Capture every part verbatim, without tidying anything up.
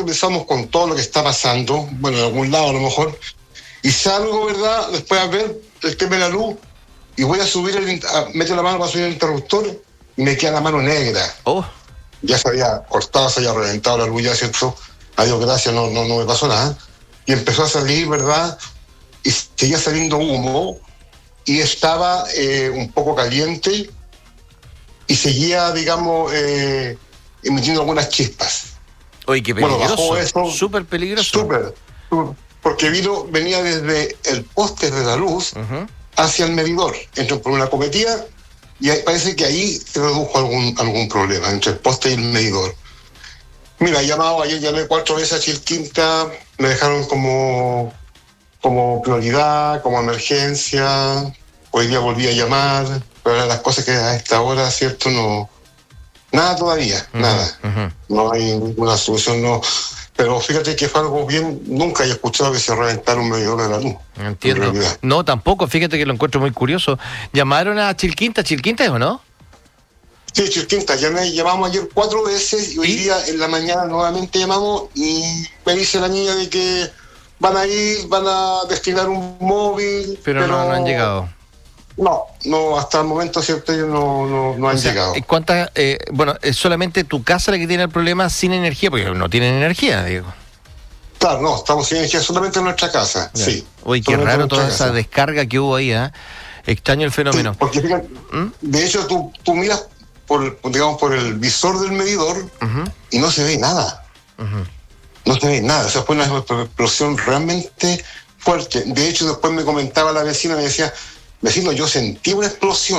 empezamos con todo lo que está pasando, bueno, en algún lado a lo mejor, y salgo, ¿verdad?, después a ver el tema de la luz, y voy a subir, el, a meto la mano para subir el interruptor, y me queda la mano negra. Oh. Ya se había cortado, se había reventado la luz, ya, ¿cierto? A Dios gracias, no, no, no me pasó nada. Y empezó a salir, ¿verdad?, y seguía saliendo humo, y estaba eh, un poco caliente, y seguía, digamos, eh, emitiendo algunas chispas. Oye, qué peligroso. Bueno, bajó eso. Súper peligroso. Súper. Porque vino, venía desde el poste de la luz uh-huh. hacia el medidor. Entró por una cometida y parece que ahí se produjo algún, algún problema entre el poste y el medidor. Mira, he llamado, ayer llamé cuatro veces a Chilquinta, me dejaron como, como prioridad, como emergencia. Hoy día volví a llamar, pero las cosas que a esta hora, ¿cierto? No... Nada todavía, uh-huh, nada. Uh-huh. No hay ninguna solución, no. Pero fíjate que fue algo bien, nunca he escuchado que se reventara un medidor de la luz. Entiendo. No, tampoco, fíjate que lo encuentro muy curioso. ¿Llamaron a Chilquinta? ¿Chilquinta o no? Sí, Chilquinta, llamé, llamamos ayer cuatro veces y hoy ¿Y? día en la mañana nuevamente llamamos y me dice la niña de que van a ir, van a destinar un móvil. Pero, pero... No, no han llegado. No, no, hasta el momento, cierto, ellos no, no, no han o sea, llegado. ¿Cuántas? Eh, bueno, es solamente tu casa la que tiene el problema sin energía, porque no tienen energía, digo. Claro, no, estamos sin energía solamente en nuestra casa, ya. Sí. Oye, qué raro toda esa casa. Descarga que hubo ahí, ¿eh? Extraño el fenómeno. Sí, porque fíjate, ¿Mm? de hecho, tú, tú miras por, digamos, por el visor del medidor uh-huh. y no se ve nada. Uh-huh. No se ve nada, o sea, fue una explosión realmente fuerte. De hecho, después me comentaba la vecina, me decía... Vecino, yo sentí una explosión.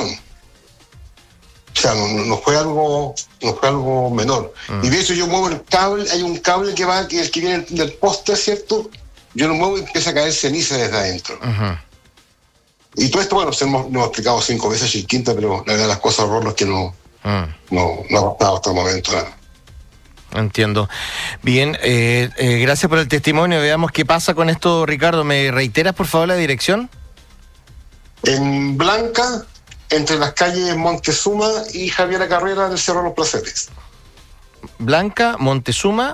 O sea, no, no fue algo, no fue algo menor. Mm. Y de hecho yo muevo el cable, hay un cable que va, que el que viene del poste, ¿cierto? Yo lo muevo y empieza a caer ceniza desde adentro. Uh-huh. Y todo esto, bueno, se hemos, hemos explicado cinco veces Chilquinta, pero la verdad las cosas horrorosas que no, mm. no, no ha pasado hasta el momento. ¿no? Entiendo. Bien, eh, eh, gracias por el testimonio. Veamos qué pasa con esto, Ricardo. ¿Me reiteras, por favor, la dirección? En Blanca, entre las calles Montezuma y Javiera Carrera del Cerro Los Placeres. Blanca, Montezuma.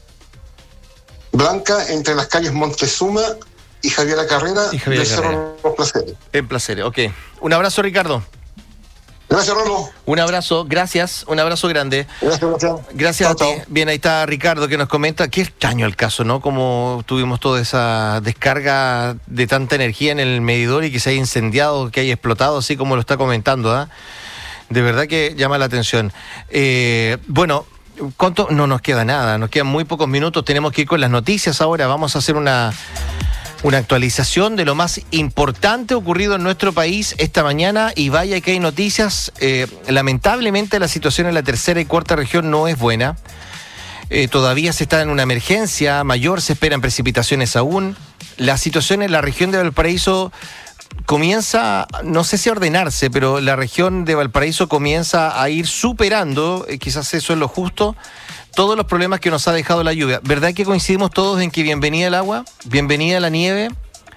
Blanca, entre las calles Montezuma y Javiera Carrera y Javiera del Carrera. Cerro Los Placeres. En Placeres, ok. Un abrazo, Ricardo. Gracias, Rolo. Un abrazo, gracias, un abrazo grande. Gracias, gracias. Gracias chao, a ti. Chao. Bien, ahí está Ricardo que nos comenta. Qué extraño el caso, ¿no? Como tuvimos toda esa descarga de tanta energía en el medidor y que se haya incendiado, que haya explotado, así como lo está comentando, ¿eh? De verdad que llama la atención. Eh, bueno, ¿cuánto? No nos queda nada, nos quedan muy pocos minutos. Tenemos que ir con las noticias ahora. Vamos a hacer una... Una actualización de lo más importante ocurrido en nuestro país esta mañana y vaya que hay noticias. Eh, lamentablemente la situación en la tercera y cuarta región no es buena. Eh, todavía se está en una emergencia mayor, se esperan precipitaciones aún. La situación en la región de Valparaíso comienza, no sé si a ordenarse, pero la región de Valparaíso comienza a ir superando, eh, quizás eso es lo justo, todos los problemas que nos ha dejado la lluvia. ¿Verdad que coincidimos todos en que bienvenida el agua? Bienvenida la nieve.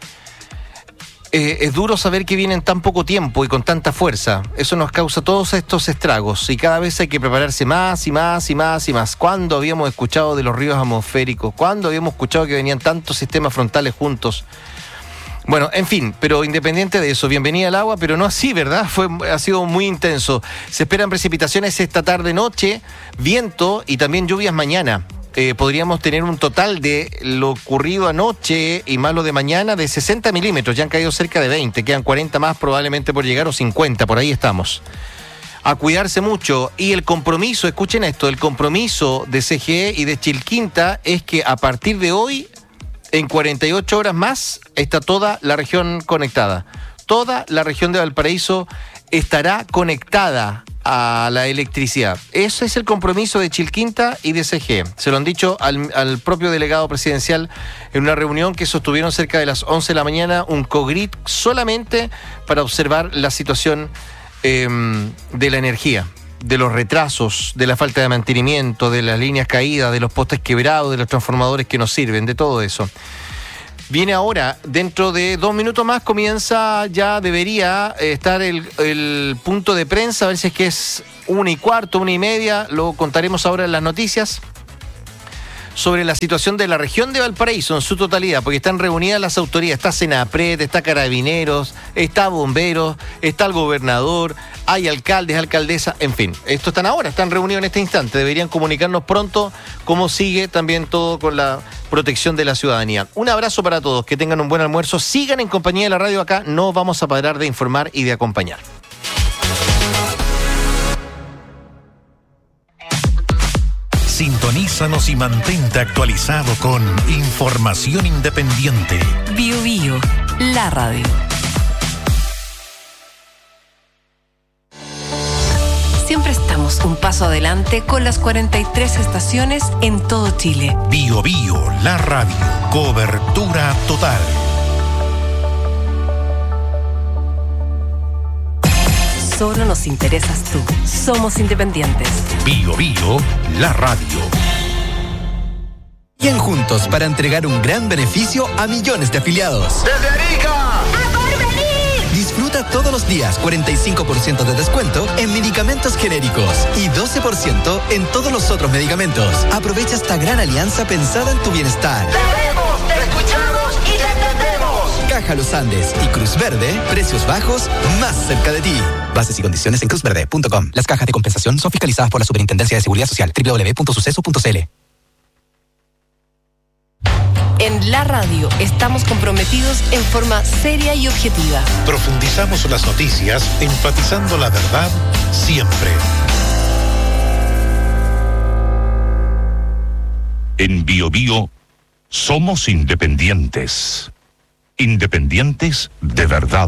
Eh, es duro saber que viene en tan poco tiempo y con tanta fuerza. Eso nos causa todos estos estragos y cada vez hay que prepararse más y más y más y más. ¿Cuándo habíamos escuchado de los ríos atmosféricos? ¿Cuándo habíamos escuchado que venían tantos sistemas frontales juntos? Bueno, en fin, pero independiente de eso, bienvenida al agua, pero no así, ¿verdad? Fue, ha sido muy intenso. Se esperan precipitaciones esta tarde-noche, viento y también lluvias mañana. Eh, podríamos tener un total de lo ocurrido anoche y más lo de mañana de sesenta milímetros. Ya han caído cerca de veinte, quedan cuarenta más probablemente por llegar o cincuenta, por ahí estamos. A cuidarse mucho. Y el compromiso, escuchen esto, el compromiso de C G E y de Chilquinta es que a partir de hoy, en cuarenta y ocho horas más, está toda la región conectada. Toda la región de Valparaíso estará conectada a la electricidad. Ese es el compromiso de Chilquinta y de C G E. Se lo han dicho al, al propio delegado presidencial en una reunión que sostuvieron cerca de las once de la mañana, un COGRIT solamente para observar la situación eh, de la energía, de los retrasos, de la falta de mantenimiento, de las líneas caídas, de los postes quebrados, de los transformadores que nos sirven, de todo eso. Viene ahora, dentro de dos minutos más comienza, ya debería estar el, el punto de prensa, a ver si es que es una y cuarto, una y media, lo contaremos ahora en las noticias. sobre la situación de la región de Valparaíso en su totalidad, porque están reunidas las autoridades, está Senapred, está Carabineros, está Bomberos, está el gobernador, hay alcaldes, alcaldesas, en fin, estos están ahora, están reunidos en este instante, deberían comunicarnos pronto cómo sigue también todo con la protección de la ciudadanía. Un abrazo para todos, que tengan un buen almuerzo, sigan en compañía de la radio acá, no vamos a parar de informar y de acompañar. Sintonízanos y mantente actualizado con información independiente. Bio Bio, la radio. Siempre estamos un paso adelante con las cuarenta y tres estaciones en todo Chile. Bio Bio, la radio. Cobertura total. Solo nos interesas tú. Somos independientes. Bio Bio, la radio. Bien juntos para entregar un gran beneficio a millones de afiliados. ¡Desde Arica! Disfruta todos los días cuarenta y cinco por ciento de descuento en medicamentos genéricos y doce por ciento en todos los otros medicamentos. Aprovecha esta gran alianza pensada en tu bienestar. ¡Te vemos, te escuchamos y te entendemos! Caja Los Andes y Cruz Verde, precios bajos más cerca de ti. Bases y condiciones en cruz verde punto com. Las cajas de compensación son fiscalizadas por la Superintendencia de Seguridad Social. doble u doble u doble u punto suceso punto c l. En la radio estamos comprometidos en forma seria y objetiva. Profundizamos las noticias, enfatizando la verdad siempre. En Bio Bio somos independientes. Independientes de verdad.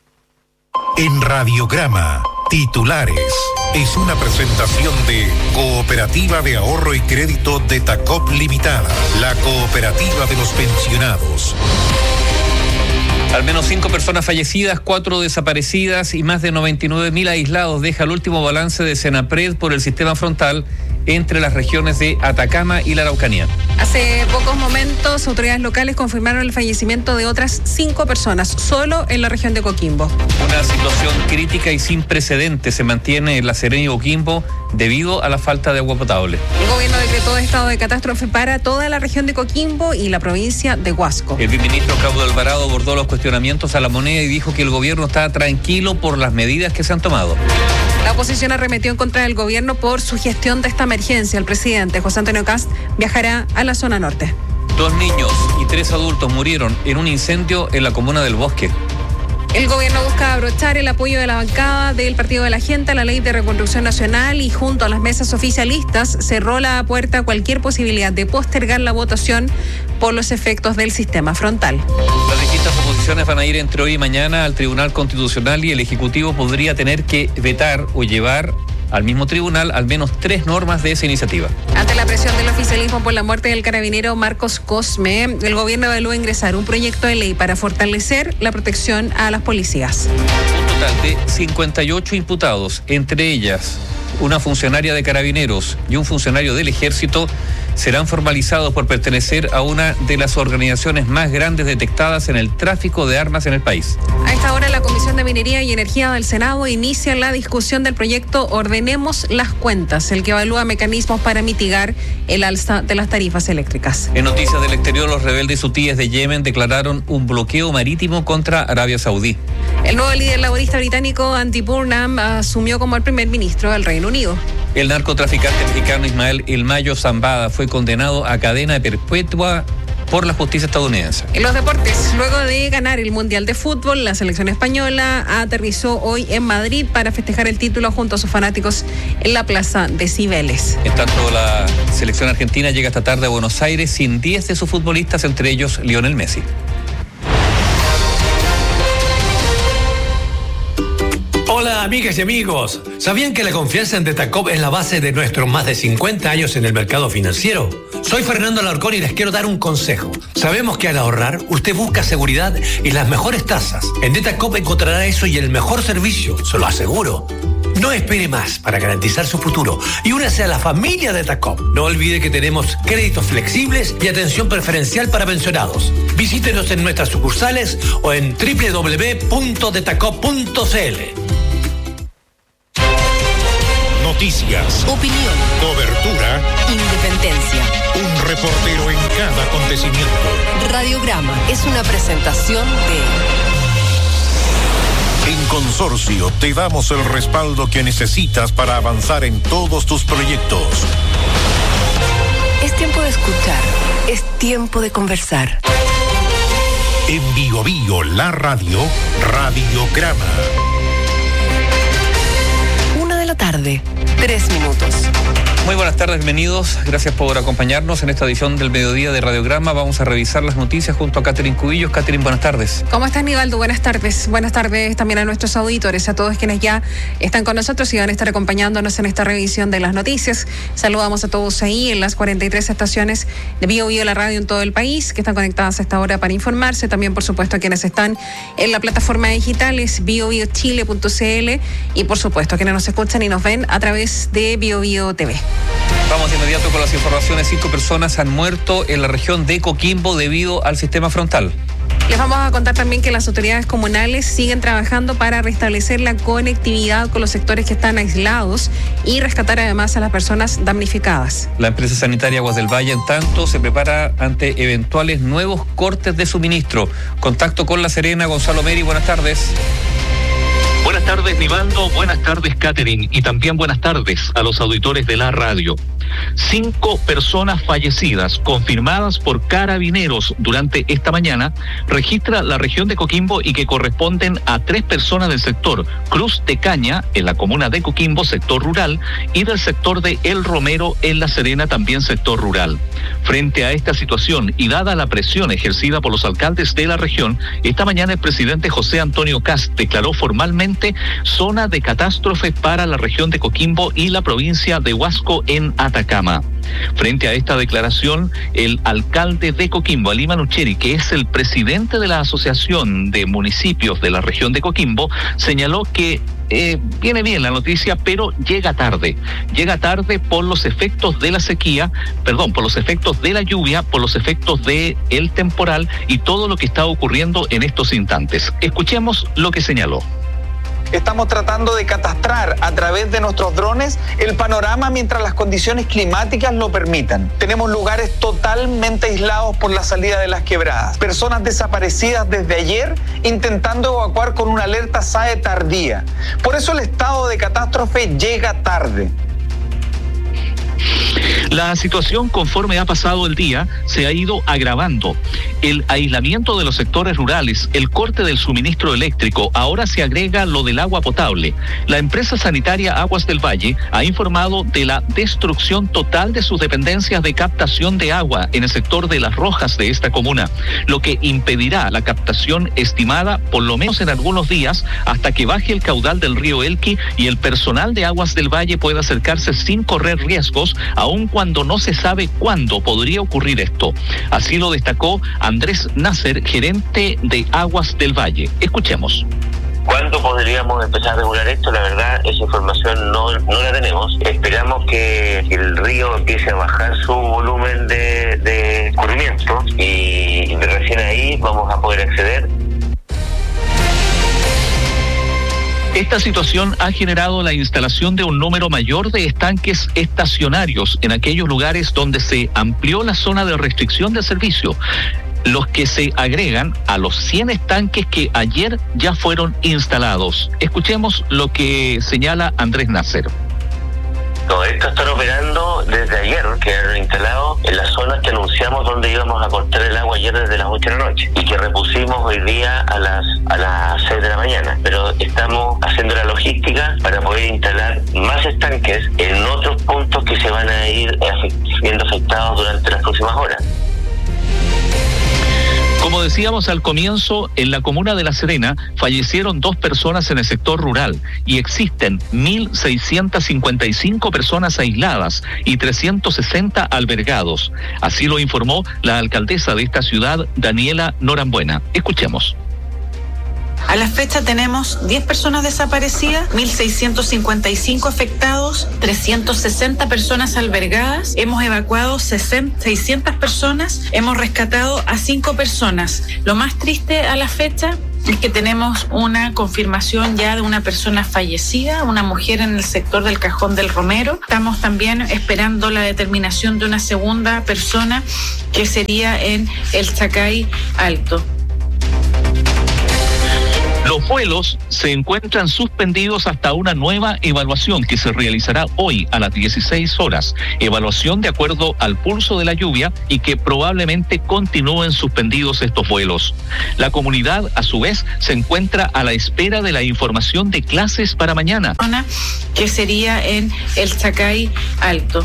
En Radiograma, titulares. Es una presentación de Cooperativa de Ahorro y Crédito de Tacop Limitada, la cooperativa de los pensionados. Al menos cinco personas fallecidas, cuatro desaparecidas y más de noventa y nueve mil aislados deja el último balance de Senapred por el sistema frontal entre las regiones de Atacama y la Araucanía. Hace pocos momentos, autoridades locales confirmaron el fallecimiento de otras cinco personas, solo en la región de Coquimbo. Una situación crítica y sin precedentes se mantiene en La Serena y Coquimbo debido a la falta de agua potable. El gobierno decretó estado de catástrofe para toda la región de Coquimbo y la provincia de Huasco. El viceministro Claudio Alvarado abordó los cuestionamientos a la moneda y dijo que el gobierno está tranquilo por las medidas que se han tomado. La oposición arremetió en contra del gobierno por su gestión de esta emergencia. El presidente José Antonio Kast viajará a la zona norte. Dos niños y tres adultos murieron en un incendio en la comuna del Bosque. El gobierno busca abrochar el apoyo de la bancada del Partido de la Gente a la Ley de Reconstrucción Nacional y junto a las mesas oficialistas cerró la puerta a cualquier posibilidad de postergar la votación por los efectos del sistema frontal. Las distintas oposiciones van a ir entre hoy y mañana al Tribunal Constitucional y el Ejecutivo podría tener que vetar o llevar al mismo tribunal al menos tres normas de esa iniciativa. Ante la presión del oficialismo por la muerte del carabinero Marcos Cosme, el gobierno evaluó ingresar un proyecto de ley para fortalecer la protección a las policías. Un total de cincuenta y ocho imputados, entre ellas una funcionaria de Carabineros y un funcionario del Ejército, serán formalizados por pertenecer a una de las organizaciones más grandes detectadas en el tráfico de armas en el país. A esta hora, la Comisión de Minería y Energía del Senado inicia la discusión del proyecto Ordenemos las Cuentas, el que evalúa mecanismos para mitigar el alza de las tarifas eléctricas. En noticias del exterior, los rebeldes hutíes de Yemen declararon un bloqueo marítimo contra Arabia Saudí. El nuevo líder laborista británico, Andy Burnham, asumió como el primer ministro del Reino Unido. El narcotraficante mexicano Ismael El Mayo Zambada fue condenado a cadena perpetua por la justicia estadounidense. En los deportes, luego de ganar el Mundial de Fútbol, la selección española aterrizó hoy en Madrid para festejar el título junto a sus fanáticos en la plaza de Cibeles. En tanto, la selección argentina llega esta tarde a Buenos Aires sin diez de sus futbolistas, entre ellos Lionel Messi. Hola amigas y amigos, ¿sabían que la confianza en Detacop es la base de nuestros más de cincuenta años en el mercado financiero? Soy Fernando Alarcón y les quiero dar un consejo. Sabemos que al ahorrar, usted busca seguridad y las mejores tasas. En Detacop encontrará eso y el mejor servicio, se lo aseguro. No espere más para garantizar su futuro y únase a la familia de Detacop. No olvide que tenemos créditos flexibles y atención preferencial para pensionados. Visítenos en nuestras sucursales o en doble u doble u doble u punto detacop punto c l. Noticias, Opinión, cobertura, independencia. un reportero en cada acontecimiento. Radiograma es una presentación de... En Consorcio te damos el respaldo que necesitas para avanzar en todos tus proyectos. Es tiempo de escuchar, es tiempo de conversar. En Bio Bio, la radio, Radiograma. Una de la tarde, tres minutos. Muy buenas tardes, bienvenidos. Gracias por acompañarnos en esta edición del mediodía de Radiograma. Vamos a revisar las noticias junto a Catherine Cubillos. Catherine, buenas tardes. ¿Cómo estás, Nivaldo? Buenas tardes. Buenas tardes también a nuestros auditores, a todos quienes ya están con nosotros y van a estar acompañándonos en esta revisión de las noticias. Saludamos a todos ahí en las cuarenta y tres estaciones de Bio Bio, la radio en todo el país, que están conectadas a esta hora para informarse. También, por supuesto, a quienes están en la plataforma digital, es bio bio chile punto c l, y por supuesto a quienes nos escuchan y nos ven a través de Bio Bio T V. Vamos de inmediato con las informaciones. Cinco personas han muerto en la región de Coquimbo debido al sistema frontal. Les vamos a contar también que las autoridades comunales siguen trabajando para restablecer la conectividad con los sectores que están aislados y rescatar además a las personas damnificadas. La empresa sanitaria Aguas del Valle, en tanto, se prepara ante eventuales nuevos cortes de suministro. Contacto con La Serena, Gonzalo Meri, buenas tardes. Buenas tardes, Nivaldo. Buenas tardes, Catherine. Y también buenas tardes a los auditores de la radio. Cinco personas fallecidas confirmadas por Carabineros durante esta mañana registra la región de Coquimbo y que corresponden a tres personas del sector Cruz de Caña, en la comuna de Coquimbo, sector rural, y del sector de El Romero, en La Serena, también sector rural. Frente a esta situación y dada la presión ejercida por los alcaldes de la región, esta mañana el presidente José Antonio Kast declaró formalmente zona de catástrofe para la región de Coquimbo y la provincia de Huasco en Atacama. Frente a esta declaración, el alcalde de Coquimbo, Ali Manucheri, que es el presidente de la Asociación de Municipios de la región de Coquimbo, señaló que Eh, viene bien la noticia, pero llega tarde. Llega tarde por los efectos de la sequía, perdón, por los efectos de la lluvia, por los efectos de el temporal y todo lo que está ocurriendo en estos instantes. Escuchemos lo que señaló. Estamos tratando de catastrar a través de nuestros drones el panorama mientras las condiciones climáticas lo permitan. Tenemos lugares totalmente aislados por la salida de las quebradas. Personas desaparecidas desde ayer intentando evacuar con una alerta S A E tardía. Por eso el estado de catástrofe llega tarde. La situación, conforme ha pasado el día, se ha ido agravando. El aislamiento de los sectores rurales, el corte del suministro eléctrico, ahora se agrega lo del agua potable. La empresa sanitaria Aguas del Valle ha informado de la destrucción total de sus dependencias de captación de agua en el sector de Las Rojas de esta comuna, lo que impedirá la captación estimada, por lo menos en algunos días, hasta que baje el caudal del río Elqui y el personal de Aguas del Valle pueda acercarse sin correr riesgos, aun cuando no se sabe cuándo podría ocurrir esto. Así lo destacó Andrés Nasser, gerente de Aguas del Valle. Escuchemos. ¿Cuándo podríamos empezar a regular esto? La verdad, esa información no, no la tenemos. Esperamos que el río empiece a bajar su volumen de, de escurrimiento y recién ahí vamos a poder acceder. Esta situación ha generado la instalación de un número mayor de estanques estacionarios en aquellos lugares donde se amplió la zona de restricción de servicio, los que se agregan a los cien estanques que ayer ya fueron instalados. Escuchemos lo que señala Andrés Nasser. Todo esto están operando desde ayer, quedaron instalados en las zonas que anunciamos donde íbamos a cortar el agua ayer desde las ocho de la noche y que repusimos hoy día a las a las seis de la mañana. Pero estamos haciendo la logística para poder instalar más estanques en otros puntos que se van a ir siendo afectados durante las próximas horas. Como decíamos al comienzo, en la comuna de La Serena fallecieron dos personas en el sector rural y existen mil seiscientas cincuenta y cinco personas aisladas y trescientos sesenta albergados. Así lo informó la alcaldesa de esta ciudad, Daniela Norambuena. Escuchemos. A la fecha tenemos diez personas desaparecidas, mil seiscientos cincuenta y cinco afectados, trescientas sesenta personas albergadas, hemos evacuado seiscientas personas, hemos rescatado a cinco personas. Lo más triste a la fecha es que tenemos una confirmación ya de una persona fallecida, una mujer en el sector del Cajón del Romero. Estamos también esperando la determinación de una segunda persona que sería en el Chacay Alto. Los vuelos se encuentran suspendidos hasta una nueva evaluación que se realizará hoy a las dieciséis horas. Evaluación de acuerdo al pulso de la lluvia y que probablemente continúen suspendidos estos vuelos. La comunidad, a su vez, se encuentra a la espera de la información de clases para mañana. Que sería en el Chacay Alto.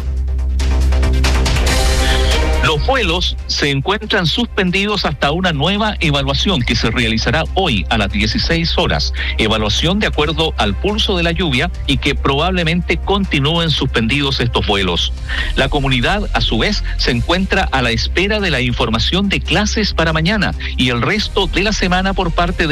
Los vuelos se encuentran suspendidos hasta una nueva evaluación que se realizará hoy a las dieciséis horas. Evaluación de acuerdo al pulso de la lluvia y que probablemente continúen suspendidos estos vuelos. La comunidad, a su vez, se encuentra a la espera de la información de clases para mañana y el resto de la semana por parte de